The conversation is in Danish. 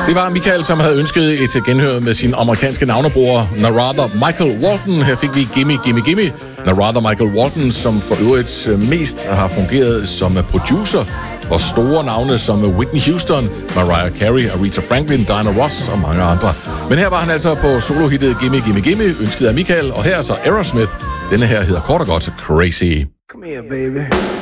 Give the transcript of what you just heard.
Det var Michael, som havde ønsket et genhør med sin amerikanske navnebror Narada Michael Walton. Her fik vi Gimme Gimme Gimme. Narada Michael Walton, som for øvrigt mest har fungeret som producer for store navne som Whitney Houston, Mariah Carey, Aretha Franklin, Diana Ross og mange andre. Men her var han altså på solohittet Gimme Gimme Gimme, ønsket af Michael, og her er så Aerosmith. Denne her hedder kort og godt Crazy. Come here, baby.